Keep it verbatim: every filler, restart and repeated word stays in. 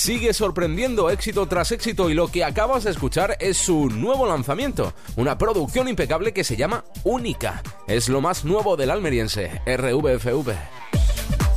sigue sorprendiendo éxito tras éxito y lo que acabas de escuchar es su nuevo lanzamiento, una producción impecable que se llama Única. Es lo más nuevo del almeriense R V F V.